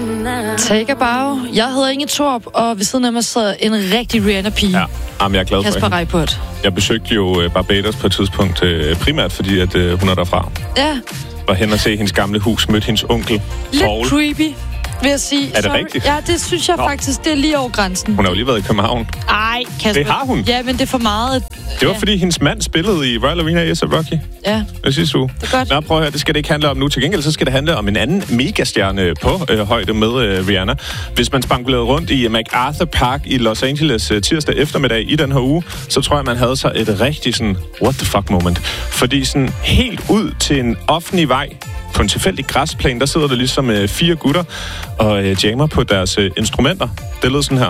Take a bow. Jeg hedder Inge Torp, og ved siden af mig sidder en rigtig Rihanna-pige. Ja, jamen, jeg er glad for Kasper Reippurt. Jeg besøgte jo Barbados på et tidspunkt, primært fordi, at hun er derfra. Ja. Var hen og se hendes gamle hus, mødte hendes onkel, Paul. Lidt creepy, vil jeg sige. Er det rigtigt? Ja, det synes jeg faktisk, det er lige over grænsen. Hun har jo lige været i København. Ej, Kasper. Det har hun. Ja, men det er for meget. Det var, fordi hendes mand spillede i Royal Arena i A$AP Rocky. Ja. Det sidste uge. Det er godt. Nå, prøv at høre, det skal det ikke handle om nu. Til gengæld så skal det handle om en anden megastjerne på højde med Rihanna. Hvis man spangulerede rundt i MacArthur Park i Los Angeles tirsdag eftermiddag i den her uge, så tror jeg, man havde sig et rigtig sådan what the fuck moment. Fordi sådan helt ud til en offentlig vej på en tilfældig græsplæne, der sidder der ligesom 4 gutter og jammer på deres instrumenter. Det lød sådan her.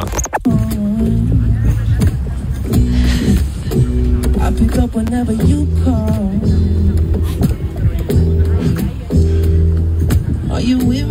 I pick up whenever you call. Are you with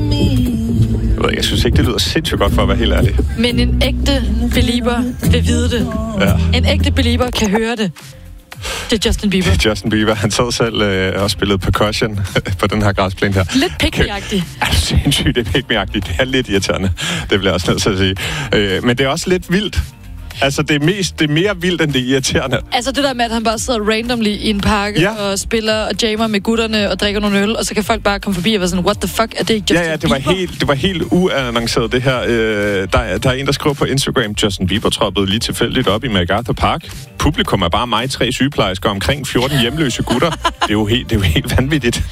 me? Jeg synes ikke, det lyder sindssygt godt for at være helt ærlig. Men en ægte belieber vil vide det. Ja. En ægte belieber kan høre det. Det er Justin Bieber. Justin Bieber, han sad selv og spillede percussion på den her græsplæne her. Lidt pick-me-agtigt. Er du sindssygt, det er pick-me-agtigt. Det er lidt irriterende. Det bliver jeg også nødt til at sige. Men det er også lidt vildt. Altså, det er mere vildt, end det er irriterende. Altså, det der med, at han bare sidder randomly i en park og spiller og jammer med gutterne og drikker nogle øl, og så kan folk bare komme forbi og være sådan, what the fuck, er det ikke Justin Bieber? Det var helt uannonceret, det her. Der er en, der skriver på Instagram, Justin Bieber troppede lige tilfældigt op i MacArthur Park. Publikum er bare mig, 3 sygeplejersker, omkring 14 hjemløse gutter. Det er jo helt vanvittigt.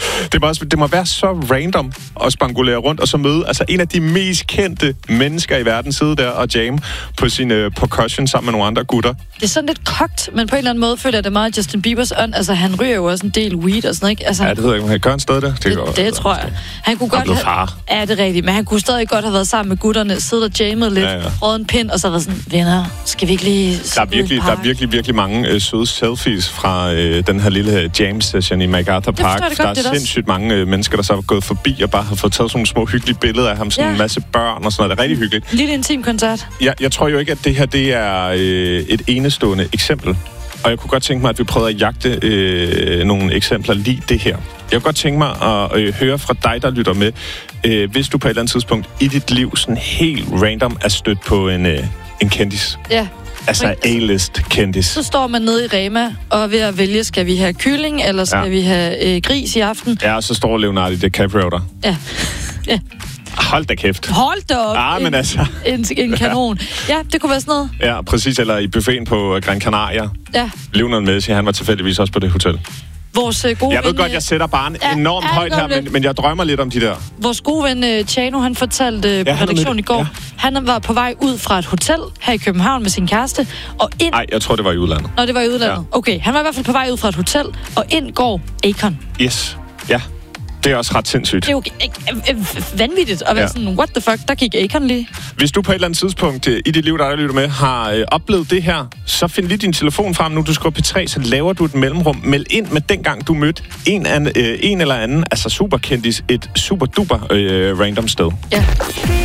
Det må være så random at spangulere rundt og så møde en af de mest kendte mennesker i verden sidde der og jamme på sin percussion sammen med nogle andre gutter. Det er sådan lidt kogt, men på en eller anden måde føler jeg det meget Justin Biebers ånd. Altså, han ryger jo også en del weed og sådan, ikke? Altså, ja, det ved jeg ikke, han gør en sted der. Det tror jeg. Han kunne godt have... Ja, det er rigtigt, men han kunne stadig godt have været sammen med gutterne, siddet og jammet lidt, røget en pind, og så været sådan, venner, skal vi ikke lige... Der er virkelig mange søde selfies fra den her lille jam session i MacArthur Park. Der er sindssygt mange mennesker, der så er gået forbi og bare har fået taget sådan nogle små hyggelige billeder af ham, sådan en masse børn og sådan noget. Det er rigtig hyggeligt. Lille intim koncert. Jeg tror jo ikke, at det her det er et enestående eksempel. Og jeg kunne godt tænke mig, at vi prøvede at jagte nogle eksempler lige det her. Jeg kunne godt tænke mig at høre fra dig, der lytter med, hvis du på et eller andet tidspunkt i dit liv sådan helt random er stødt på en kendis. Ja. Altså A-list kendis. Så står man nede i Rema og er ved at vælge, skal vi have kylling, eller skal vi have gris i aften? Ja, og så står Leonardo DiCaprio der. Ja. Ja. Hold da kæft. Hold da op. Ah, men altså. En kanon. Ja, det kunne være sådan noget. Ja, præcis. Eller i buffeten på Gran Canaria. Ja. Lionel Messi, han var tilfældigvis også på det hotel. Vores gode jeg ved godt, jeg sætter barnen enormt højt her, men jeg drømmer lidt om de der. Vores gode ven Tjano, han fortalte på redaktionen i går, han var på vej ud fra et hotel her i København med sin kæreste, og ind... Nej, jeg tror, det var i udlandet. Nå, det var i udlandet. Ja. Okay, han var i hvert fald på vej ud fra et hotel, og ind går Akon. Yes, ja. Det er også ret sindssygt. Det er jo vanvittigt at være sådan, what the fuck, der gik Akon lige. Hvis du på et eller andet tidspunkt i dit liv, der lytter med, har oplevet det her, så find lige din telefon frem nu. Du skriver P3, så laver du et mellemrum. Meld ind med dengang, du mødte en eller anden, altså superkendis, et super duper random sted. Ja.